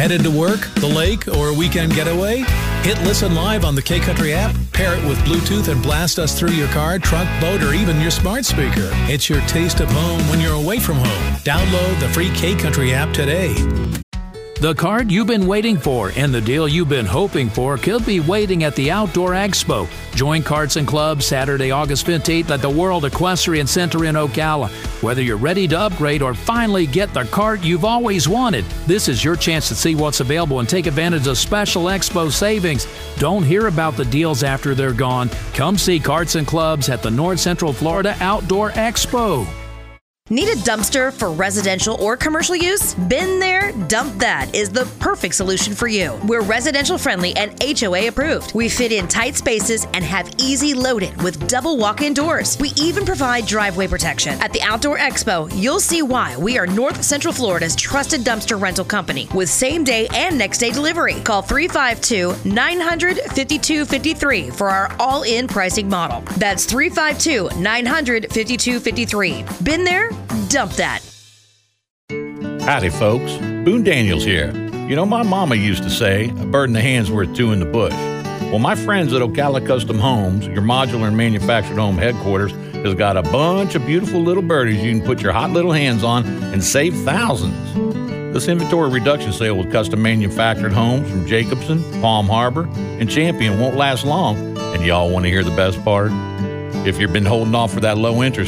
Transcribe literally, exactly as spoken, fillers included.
Headed to work, the lake, or a weekend getaway? Hit Listen Live on the K-Country app, pair it with Bluetooth, and blast us through your car, truck, boat, or even your smart speaker. It's your taste of home when you're away from home. Download the free K-Country app today. The card you've been waiting for and the deal you've been hoping for could be waiting at the Outdoor Expo. Join Carts and Clubs Saturday, August fifteenth at the World Equestrian Center in Ocala. Whether you're ready to upgrade or finally get the cart you've always wanted, this is your chance to see what's available and take advantage of special expo savings. Don't hear about the deals after they're gone. Come see Carts and Clubs at the North Central Florida Outdoor Expo. Need a dumpster for residential or commercial use? Been there, Dump That is the perfect solution for you. We're residential friendly and H O A approved. We fit in tight spaces and have easy loading with double walk-in doors. We even provide driveway protection. At the Outdoor Expo, you'll see why we are North Central Florida's trusted dumpster rental company with same-day and next-day delivery. Call three five two, nine hundred, fifty-two fifty-three for our all-in pricing model. That's three five two, nine hundred, fifty-two fifty-three. Been there? Dump That. Howdy, folks. Boone Daniels here. You know, my mama used to say, a bird in the hand's worth two in the bush. Well, my friends at Ocala Custom Homes, your modular and manufactured home headquarters, has got a bunch of beautiful little birdies you can put your hot little hands on and save thousands. This inventory reduction sale with custom manufactured homes from Jacobson, Palm Harbor, and Champion won't last long. And y'all want to hear the best part? If you've been holding off for that low interest